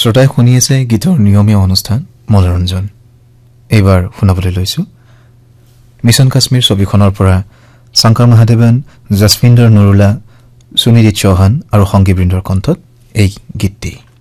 শ্ৰোতাই শুনি আছে গীতৰ নিয়মীয়া অনুষ্ঠান মনোৰঞ্জন। এইবাৰ শুনাবলৈ লৈছো মিছন কাশ্মীৰ ছবিখনৰ পৰা শংকৰ মহাদেৱন, জসভিন্দৰ নৰুলা, সুনিধি চৌহান আৰু সংগীবৃন্দৰ কণ্ঠত এই গীতটি।